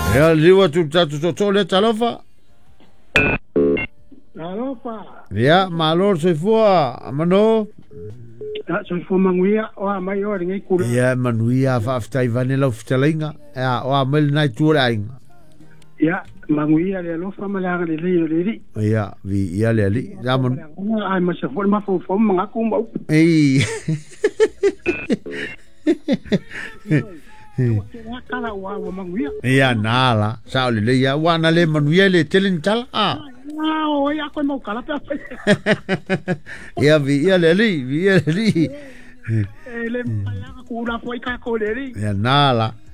Ya liwa tu tatu to le talofa. Alofa. Ya malor se fua mano. So fo manguia o mai o ngai kula. Ya manuia fa aftai vanela uftalinga. Ya o mel nai tuainga. Ya manguia le alofa malanga le le. Ya vi ya le ali. Jamon. Ai ma se fo ma fo manga kumba. Ei. Ia nala, sao le ya wana le manuia le telen tal a. O ya ko mo kala pa. Ia vi ia le li, vi ia le li. Le pa ya ko la foi ka ko le li. Ia nala.